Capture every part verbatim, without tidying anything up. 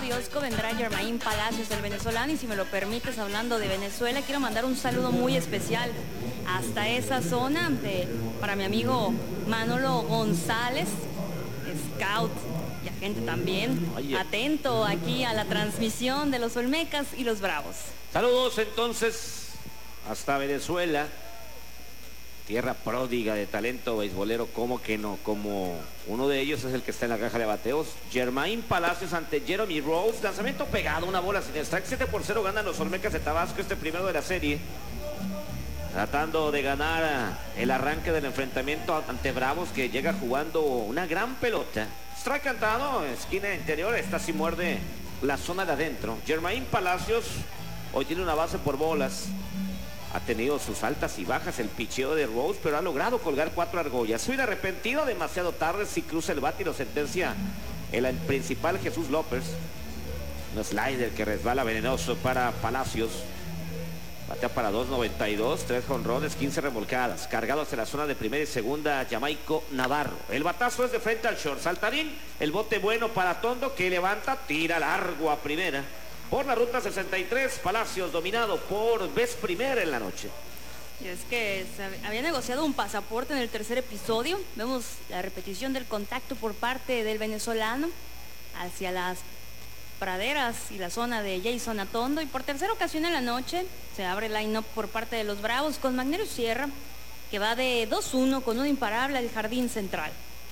Diosco vendrá Germain Palacios, el venezolano, y si me lo permites, hablando de Venezuela, quiero mandar un saludo muy especial hasta esa zona de, para mi amigo Manolo González, scout y agente también, Oye. atento aquí a la transmisión de los Olmecas y los Bravos. Saludos entonces hasta Venezuela, tierra pródiga de talento beisbolero, como que no, como uno de ellos es el que está en la caja de bateos, Germain Palacios ante Jeremy Rose, lanzamiento pegado, una bola sin strike, siete por cero ganan los Olmecas de Tabasco, este primero de la serie, tratando de ganar el arranque del enfrentamiento ante Bravos, que llega jugando una gran pelota. Strike cantado, esquina interior, esta sí muerde la zona de adentro. Germain Palacios hoy tiene una base por bolas. Ha tenido sus altas y bajas el picheo de Rose, pero ha logrado colgar cuatro argollas. Soy arrepentido demasiado tarde si cruza el bate y lo sentencia el principal Jesús López. Un slider que resbala venenoso para Palacios. Batea para dos noventa y dos, tres jonrones, quince remolcadas. Cargado hacia la zona de primera y segunda, Jamaico Navarro. El batazo es de frente al short. Saltarín, el bote bueno para Tondo, que levanta, tira largo a primera. Por la ruta sesenta y tres, Palacios dominado por vez primera en la noche. Y es que se había negociado un pasaporte en el tercer episodio. Vemos la repetición del contacto por parte del venezolano hacia las praderas y la zona de Jason Atondo. Y por tercera ocasión en la noche se abre el line-up por parte de los Bravos con Magneuris Sierra, que va de dos uno con un imparable al jardín central.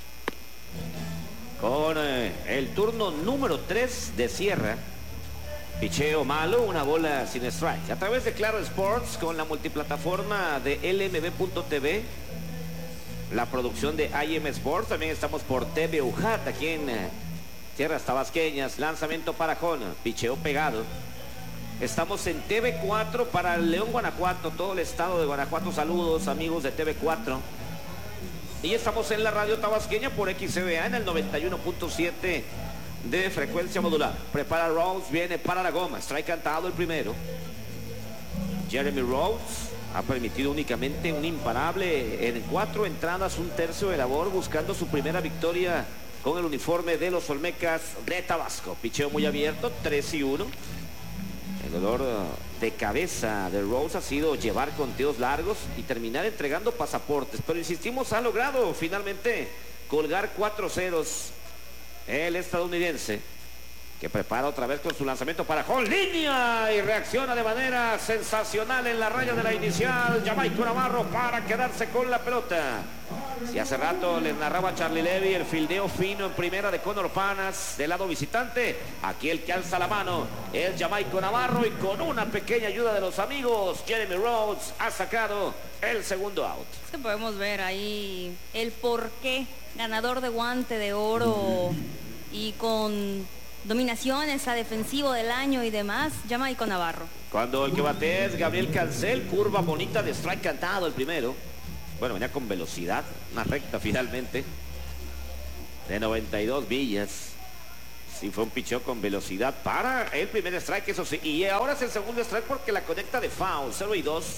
Con eh, el turno número tres de Sierra. Picheo malo, una bola sin strike. A través de Claro Sports, con la multiplataforma de L M B punto T V, la producción de I M Sports, también estamos por T V U J A T aquí en eh, tierras tabasqueñas. Lanzamiento para Jona, picheo pegado. Estamos en T V cuatro para León, Guanajuato, todo el estado de Guanajuato. Saludos amigos de T V cuatro. Y estamos en la radio tabasqueña por X C B A en el noventa y uno punto siete de frecuencia modular. Prepara Rose, viene para la goma. Strike cantado el primero. Jeremy Rose ha permitido únicamente un imparable en cuatro entradas, un tercio de labor, buscando su primera victoria con el uniforme de los Olmecas de Tabasco. Picheo muy abierto, tres y uno. El dolor de cabeza de Rose ha sido llevar conteos largos y terminar entregando pasaportes, pero insistimos, ha logrado finalmente colgar cuatro ceros el estadounidense, que prepara otra vez con su lanzamiento para home, línea, y reacciona de manera sensacional en la raya de la inicial Jamaico Navarro para quedarse con la pelota. Si hace rato les narraba Charlie Levy el fildeo fino en primera de Conor Panas del lado visitante, aquí el que alza la mano es Jamaico Navarro, y con una pequeña ayuda de los amigos Jeremy Rhodes ha sacado el segundo out. Es que podemos ver ahí el porqué, ganador de guante de oro y con dominaciones a defensivo del año y demás, Jamaico Navarro. Cuando el que batea es Gabriel Cancel, curva bonita de strike cantado el primero. Bueno, venía con velocidad, una recta finalmente de noventa y dos millas. Sí, fue un picheo con velocidad para el primer strike, eso sí. Y ahora es el segundo strike porque la conecta de foul, cero y dos.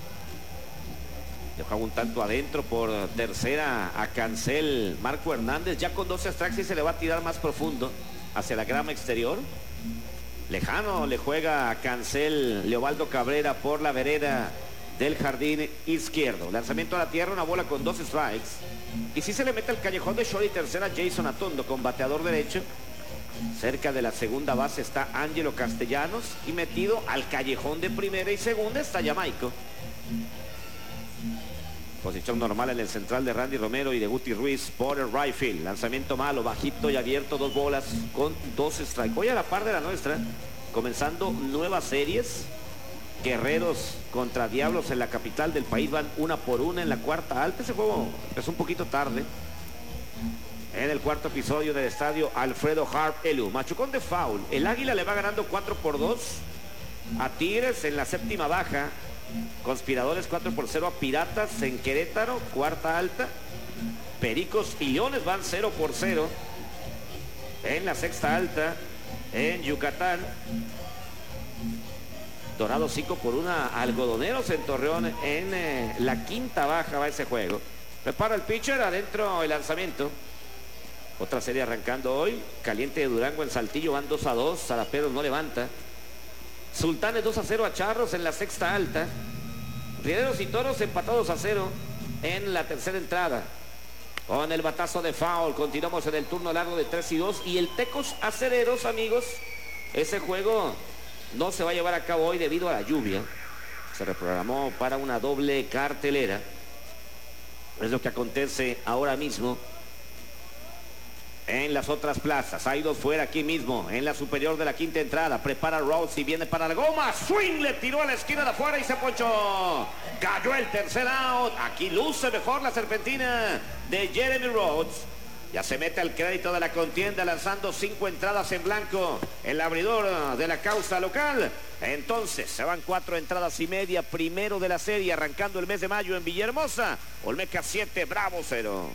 Deja un tanto adentro por tercera a Cancel Marco Hernández. Ya con doce strikes y se le va a tirar más profundo hacia la grama exterior. Lejano le juega a Cancel Leobaldo Cabrera por la vereda del jardín izquierdo. Lanzamiento a la tierra, una bola con dos strikes. Y si se le mete el callejón de short y tercera Jason Atondo con bateador derecho. Cerca de la segunda base está Ángelo Castellanos, y metido al callejón de primera y segunda está Jamaico. Posición normal en el central de Randy Romero y de Guti Ruiz por el right field. Lanzamiento malo, bajito y abierto, dos bolas con dos strikes. Hoy a la par de la nuestra, comenzando nuevas series. Guerreros contra Diablos en la capital del país van una por una en la cuarta alta. Ese juego es un poquito tarde. En el cuarto episodio del estadio Alfredo Harp Elu. Machucón de foul. El Águila le va ganando cuatro por dos a Tigres en la séptima baja. Conspiradores cuatro por cero a Piratas en Querétaro, cuarta alta. Pericos y Leones van cero por cero en la sexta alta en Yucatán. Dorados cinco por una Algodoneros en Torreón en eh, la quinta baja va ese juego. Prepara el pitcher, adentro el lanzamiento. Otra serie arrancando hoy. Caliente de Durango en Saltillo, van dos a dos. Zaraperos no levanta. Sultanes dos a cero a Charros en la sexta alta. Rieleros y Toros empatados a cero en la tercera entrada. Con el batazo de foul, continuamos en el turno largo de tres y dos. Y el Tecos Acereros, amigos, ese juego no se va a llevar a cabo hoy debido a la lluvia. Se reprogramó para una doble cartelera. Es lo que acontece ahora mismo en las otras plazas. Hay dos fuera aquí mismo, en la superior de la quinta entrada. Prepara Rhodes y viene para la goma. Swing, le tiró a la esquina de afuera y se ponchó. Cayó el tercer out. Aquí luce mejor la serpentina de Jeremy Rhodes. Ya se mete al crédito de la contienda, lanzando cinco entradas en blanco. El abridor de la causa local. Entonces se van cuatro entradas y media. Primero de la serie, arrancando el mes de mayo en Villahermosa. Olmeca siete, Bravo cero.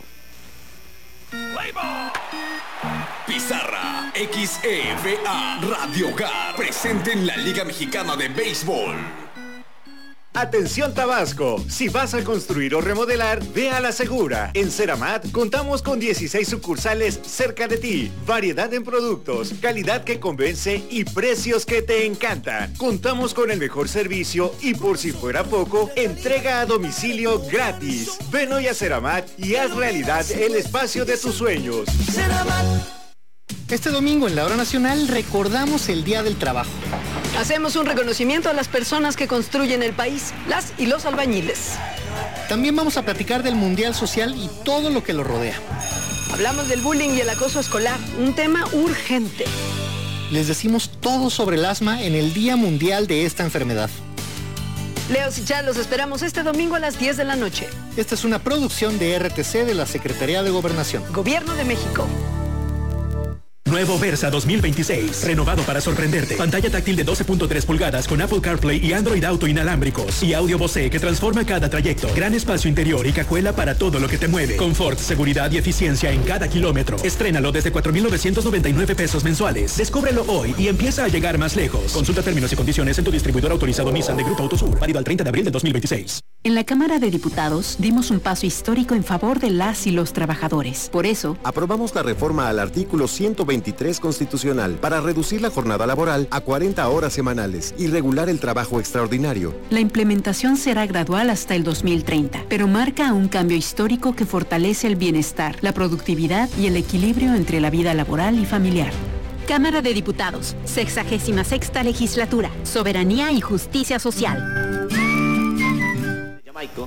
Pizarra X E V A Radio Hogar presente en la Liga Mexicana de Béisbol. Atención Tabasco, si vas a construir o remodelar, ve a la segura. En Ceramat contamos con dieciséis sucursales cerca de ti, variedad en productos, calidad que convence y precios que te encantan. Contamos con el mejor servicio y por si fuera poco, entrega a domicilio gratis. Ven hoy a Ceramat y haz realidad el espacio de tus sueños. Este domingo en la Hora Nacional recordamos el Día del Trabajo. Hacemos un reconocimiento a las personas que construyen el país, las y los albañiles. También vamos a platicar del Mundial Social y todo lo que lo rodea. Hablamos del bullying y el acoso escolar, un tema urgente. Les decimos todo sobre el asma en el Día Mundial de esta enfermedad. Leos y Char, los esperamos este domingo a las diez de la noche. Esta es una producción de R T C de la Secretaría de Gobernación. Gobierno de México. Nuevo Versa dos mil veintiséis, renovado para sorprenderte. Pantalla táctil de doce punto tres pulgadas con Apple CarPlay y Android Auto inalámbricos. Y audio Bose que transforma cada trayecto. Gran espacio interior y cajuela para todo lo que te mueve. Confort, seguridad y eficiencia en cada kilómetro. Estrénalo desde cuatro mil novecientos noventa y nueve pesos mensuales. Descúbrelo hoy y empieza a llegar más lejos. Consulta términos y condiciones en tu distribuidor autorizado Nissan de Grupo Autosur. Válido al treinta de abril de dos mil veintiséis. En la Cámara de Diputados dimos un paso histórico en favor de las y los trabajadores. Por eso, aprobamos la reforma al artículo ciento veintitrés constitucional para reducir la jornada laboral a cuarenta horas semanales y regular el trabajo extraordinario. La implementación será gradual hasta el dos mil treinta, pero marca un cambio histórico que fortalece el bienestar, la productividad y el equilibrio entre la vida laboral y familiar. Cámara de Diputados, sexagésima sexta legislatura, soberanía y justicia social. Jamaico.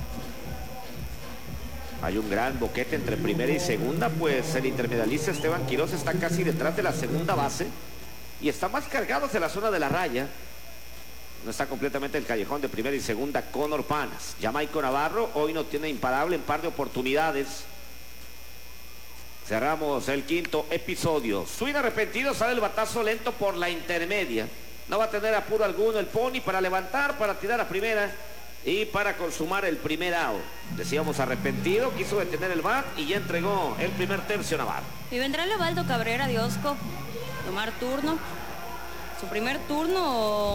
Hay un gran boquete entre primera y segunda, pues el intermedialista Esteban Quiroz está casi detrás de la segunda base y está más cargado hacia la zona de la raya. No está completamente el callejón de primera y segunda Conor Panas. Jamaico Navarro hoy no tiene imparable en par de oportunidades. Cerramos el quinto episodio. Swing arrepentido, sale el batazo lento por la intermedia. No va a tener apuro alguno el Pony para levantar, para tirar a primera y para consumar el primer out. Decíamos arrepentido, quiso detener el bat y ya entregó el primer tercio Navarro. Y vendrá Leobaldo Cabrera de Osco tomar turno. Su primer turno